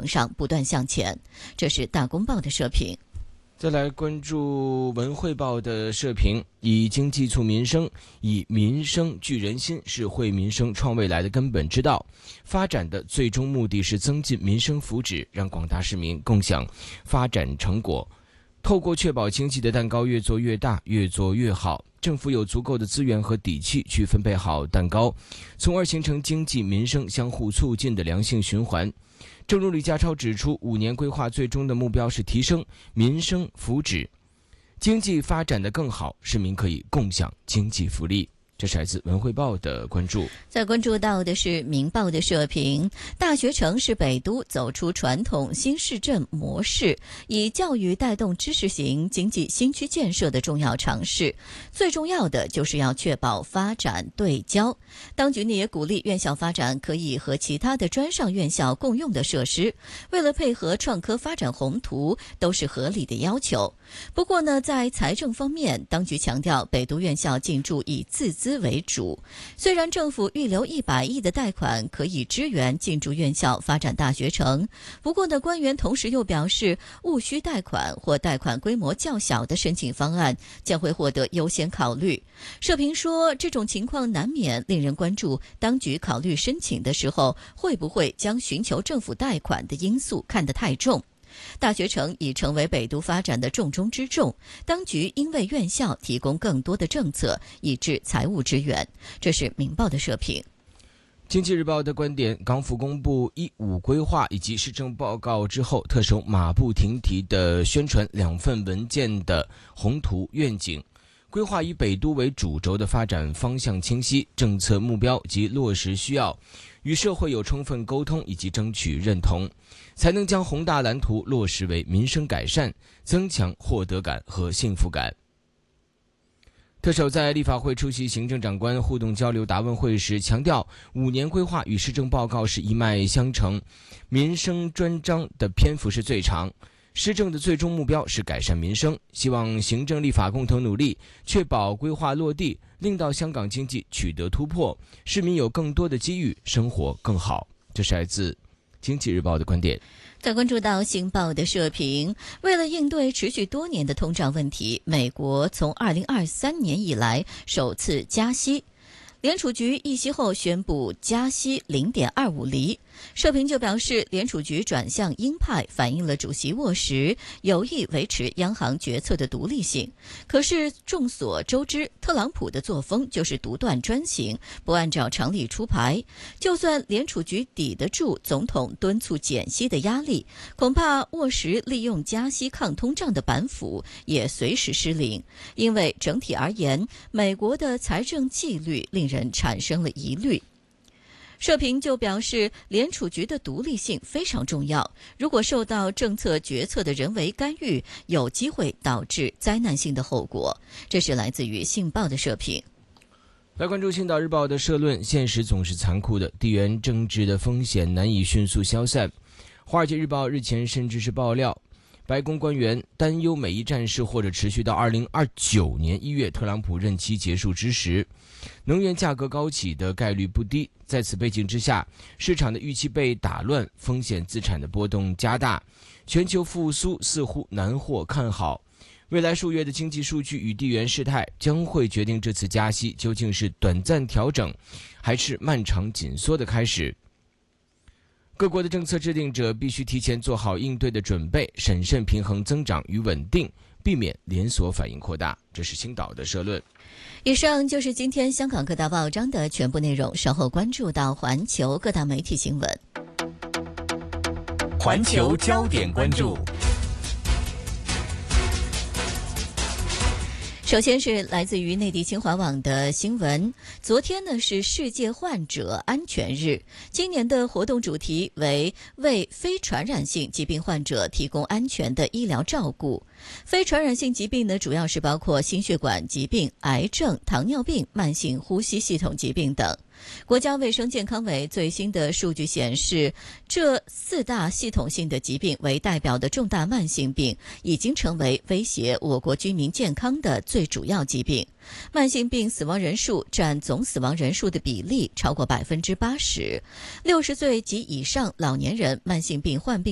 程上不断向前。这是大公报的社评。 再来关注文汇报的社评，以经济促民生，以民生聚人心是惠民生创未来的根本之道。发展的最终目的是增进民生福祉，让广大市民共享发展成果。透过确保经济的蛋糕越做越大，越做越好，政府有足够的资源和底气去分配好蛋糕，从而形成经济民生相互促进的良性循环。正如李家超指出，5年规划最终的目标是提升民生福祉，经济发展的更好，市民可以共享经济福利。这是来自文汇报的关注。 再关注到的是明报的社评，大学城是北都走出传统新市镇模式，以教育带动知识型经济新区建设的重要尝试。最重要的就是要确保发展对焦。当局呢也鼓励院校发展可以和其他的专上院校共用的设施，为了配合创科发展宏图，都是合理的要求。不过呢，在财政方面，当局强调北都院校进驻以自资为主，虽然政府预留100亿的贷款可以支援进驻院校发展大学城，不过呢，官员同时又表示，务虚贷款或贷款规模较小的申请方案将会获得优先考虑。社评说，这种情况难免令人关注，当局考虑申请的时候，会不会将寻求政府贷款的因素看得太重？大学城已成为北都发展的重中之重，当局应为院校提供更多的政策以至财务支援。这是明报的社评。 经济日报的观点，港府公布15规划以及施政报告之后，特首马不停蹄地宣传2份文件的宏图愿景。规划以北都为主轴的发展方向清晰，政策目标及落实需要与社会有充分沟通以及争取认同，才能将宏大蓝图落实为民生改善，增强获得感和幸福感。特首在立法会出席行政长官互动交流答问会时强调，5年规划与施政报告是一脉相承，民生专章的篇幅是最长，施政的最终目标是改善民生，希望行政立法共同努力，确保规划落地，令到香港经济取得突破，市民有更多的机遇，生活更好。这是来自经济日报的观点。 再关注到新报的社评，为了应对持续多年的通胀问题，美国从2023年以来首次加息。联储局议息后宣布加息0.25厘，社评就表示，联储局转向鹰派，反映了主席沃什有意维持央行决策的独立性。可是众所周知，特朗普的作风就是独断专行，不按照常理出牌。就算联储局抵得住总统敦促减息的压力，恐怕沃什利用加息抗通胀的板斧也随时失灵。因为整体而言，美国的财政纪律令人产生了疑虑。社评就表示，联储局的独立性非常重要，如果受到政策决策的人为干预，有机会导致灾难性的后果。这是来自于信报的社评。 来关注青岛日报的社论，现实总是残酷的，地缘政治的风险难以迅速消散。华尔街日报日前甚至是爆料，白宫官员担忧美伊战事或者持续到2029年1月特朗普任期结束之时，能源价格高企的概率不低。在此背景之下，市场的预期被打乱，风险资产的波动加大，全球复苏似乎难获看好。未来数月的经济数据与地缘事态将会决定这次加息究竟是短暂调整，还是漫长紧缩的开始。各国的政策制定者必须提前做好应对的准备，审慎平衡增长与稳定，避免连锁反应扩大。这是青岛的社论。 以上就是今天香港各大报章的全部内容，稍后关注到环球各大媒体新闻。 环球焦点关注。 首先是来自于内地新华网的新闻，昨天呢是世界患者安全日，今年的活动主题为为非传染性疾病患者提供安全的医疗照顾。非传染性疾病呢，主要是包括心血管疾病、癌症、糖尿病、慢性呼吸系统疾病等。国家卫生健康委最新的数据显示，这4大系统性的疾病为代表的重大慢性病，已经成为威胁我国居民健康的最主要疾病。慢性病死亡人数占总死亡人数的比例超过80%，60岁及以上老年人慢性病患病